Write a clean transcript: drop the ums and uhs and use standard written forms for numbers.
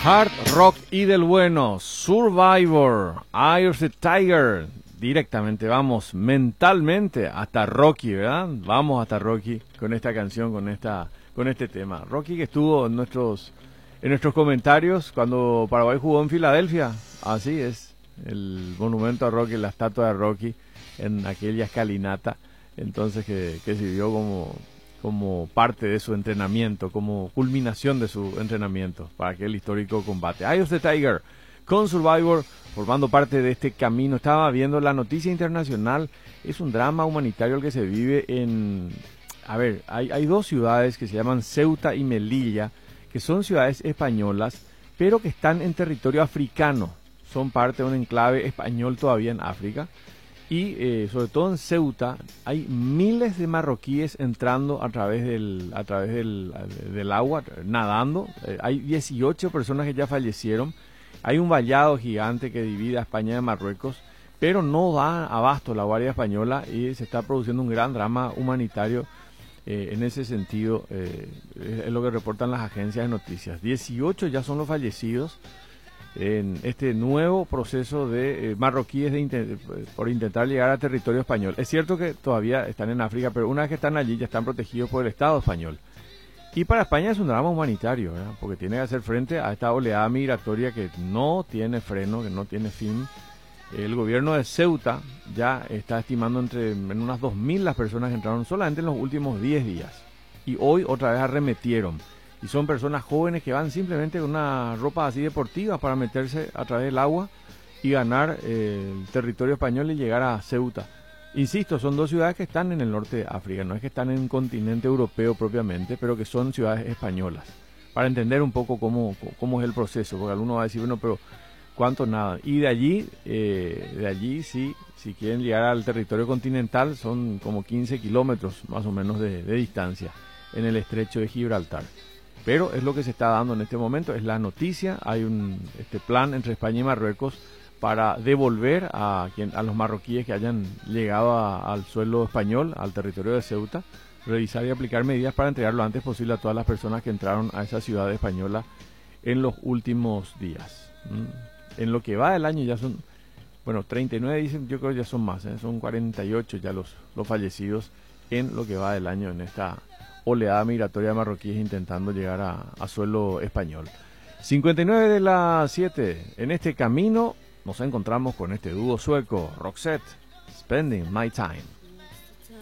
Hard rock y del bueno, Survivor, Eye of the Tiger. Directamente vamos mentalmente hasta Rocky, ¿verdad? Vamos hasta Rocky con esta canción, con este tema. Rocky que estuvo en nuestros comentarios cuando Paraguay jugó en Filadelfia. Así es, el monumento a Rocky, la estatua de Rocky en aquella escalinata. Entonces que sirvió como parte de su entrenamiento, como culminación de su entrenamiento para aquel histórico combate. Eye of the Tiger con Survivor formando parte de este camino. Estaba viendo la noticia internacional, es un drama humanitario el que se vive en... A ver, hay dos ciudades que se llaman Ceuta y Melilla, que son ciudades españolas, pero que están en territorio africano. Son parte de un enclave español todavía en África. Y sobre todo en Ceuta hay miles de marroquíes entrando a través del agua, nadando. Hay 18 personas que ya fallecieron. Hay un vallado gigante que divide a España de Marruecos, pero no da abasto la Guardia Española y se está produciendo un gran drama humanitario en ese sentido. Es lo que reportan las agencias de noticias. 18 ya son los fallecidos en este nuevo proceso de marroquíes por intentar llegar a territorio español. Es cierto que todavía están en África, pero una vez que están allí ya están protegidos por el Estado español. Y para España es un drama humanitario, ¿verdad? Porque tiene que hacer frente a esta oleada migratoria que no tiene freno, que no tiene fin. El gobierno de Ceuta ya está estimando en unas 2.000 las personas que entraron solamente en los últimos 10 días. Y hoy otra vez arremetieron. Y son personas jóvenes que van simplemente con una ropa así deportiva para meterse a través del agua y ganar el territorio español y llegar a Ceuta. Insisto, son dos ciudades que están en el norte de África, no es que están en un continente europeo propiamente, pero que son ciudades españolas. Para entender un poco cómo es el proceso, porque alguno va a decir, bueno, pero ¿cuánto nada? Y de allí sí, si quieren llegar al territorio continental, son como 15 kilómetros más o menos de distancia en el estrecho de Gibraltar. Pero es lo que se está dando en este momento, es la noticia. Hay un plan entre España y Marruecos para devolver a los marroquíes que hayan llegado al suelo español, al territorio de Ceuta, revisar y aplicar medidas para entregar lo antes posible a todas las personas que entraron a esa ciudad española en los últimos días. En lo que va del año ya son, 39 dicen, yo creo que ya son más, son 48 ya los fallecidos en lo que va del año en esta oleada migratoria de marroquíes intentando llegar a suelo español. 59 de las 7. En este camino nos encontramos con este dúo sueco, Roxette, Spending My Time.